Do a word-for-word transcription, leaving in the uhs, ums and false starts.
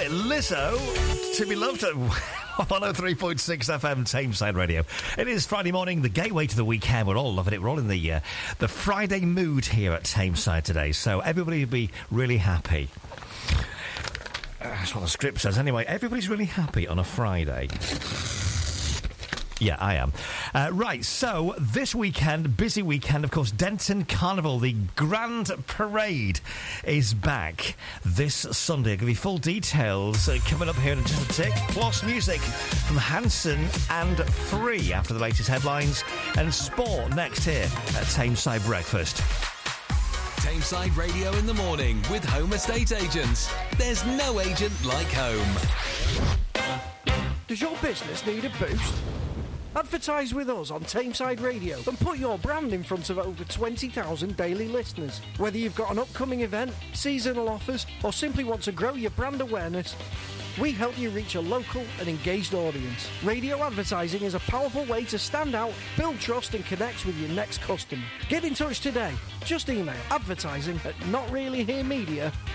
it? Lizzo, to be loved at one oh three point six F M, Tameside Radio. It is Friday morning, the gateway to the weekend. We're all loving it. We're all in the uh, the Friday mood here at Tameside today, so everybody will be really happy. Uh, that's what the script says. Anyway, everybody's really happy on a Friday. Yeah, I am. Uh, right, so this weekend, busy weekend, of course, Denton Carnival, the Grand Parade is back this Sunday. I'll give you full details uh, coming up here in just a tick, plus music from Hanson and Free after the latest headlines, and sport next here at Tameside Breakfast. Tameside Radio in the morning with Home Estate Agents. There's no agent like home. Does your business need a boost? Advertise with us on Tameside Radio and put your brand in front of over twenty thousand daily listeners. Whether you've got an upcoming event, seasonal offers, or simply want to grow your brand awareness, we help you reach a local and engaged audience. Radio advertising is a powerful way to stand out, build trust and connect with your next customer. Get in touch today. Just email advertising at not really here media